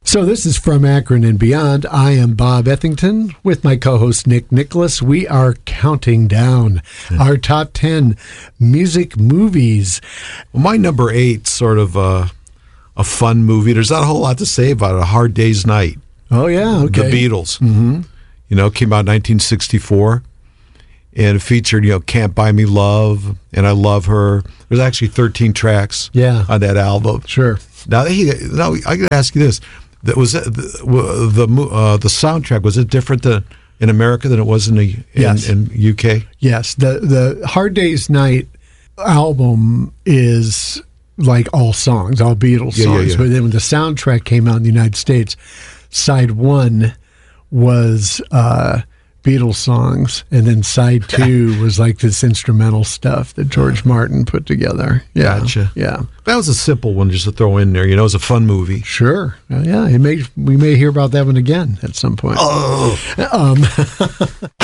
So this is From Akron and Beyond. I am Bob Ethington with my co-host Nick Nicholas. We are counting down our top 10 music movies. Well, my number 8, sort of a fun movie. There's not a whole lot to say about it. A Hard Day's Night. Oh, yeah, okay. The Beatles. Mm-hmm. You know, came out in 1964. And it featured, Can't Buy Me Love, and I Love Her. There's actually 13 tracks on that album. Sure. Now I got to ask you this. Was it the soundtrack, was it different in America than it was in UK? Yes. The Hard Day's Night album is like all songs, all Beatles songs. But then when the soundtrack came out in the United States, side 1 was Beatles songs, and then side 2 was like this instrumental stuff that George Martin put together. Yeah, gotcha. Yeah, that was a simple one just to throw in there. It was a fun movie. Sure. Yeah, we may hear about that one again at some point. Oh.